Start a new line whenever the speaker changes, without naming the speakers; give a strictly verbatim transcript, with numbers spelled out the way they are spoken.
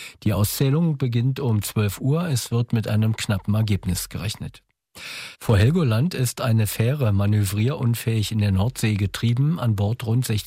Die Auszählung beginnt um zwölf Uhr. Es wird mit einem knappen Ergebnis gerechnet. Vor Helgoland ist eine Fähre manövrierunfähig in der Nordsee getrieben. An Bord rund sechzig